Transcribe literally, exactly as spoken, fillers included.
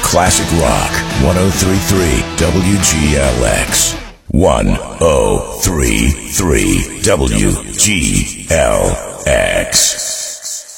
classic rock. one oh three point three W G L X. one oh three point three W G L X.